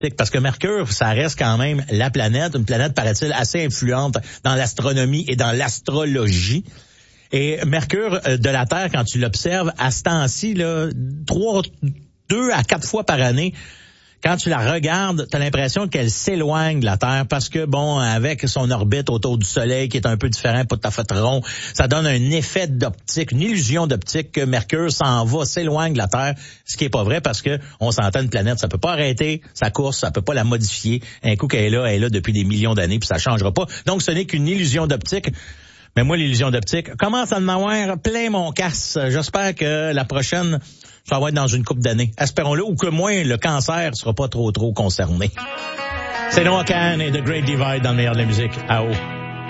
parce que Mercure, ça reste quand même la planète, une planète, paraît-il, assez influente dans l'astronomie et dans l'astrologie. Et Mercure de la Terre, quand tu l'observes, à ce temps-ci, là, 2 à 4 fois par année, quand tu la regardes, t'as l'impression qu'elle s'éloigne de la Terre parce que, bon, avec son orbite autour du Soleil qui est un peu différent, pas tout à fait rond, ça donne un effet d'optique, une illusion d'optique que Mercure s'en va, s'éloigne de la Terre, ce qui est pas vrai parce que on s'entend, une planète, ça peut pas arrêter sa course, ça peut pas la modifier. Un coup qu'elle est là depuis des millions d'années, puis ça changera pas. Donc, ce n'est qu'une illusion d'optique. Mais moi, l'illusion d'optique commence à en avoir plein mon casse. J'espère que la prochaine, ça va être dans une couple d'années. Espérons-le, ou que moins le cancer sera pas trop concerné. C'est Noah Kahan et The Great Divide dans le meilleur de la musique. À haut.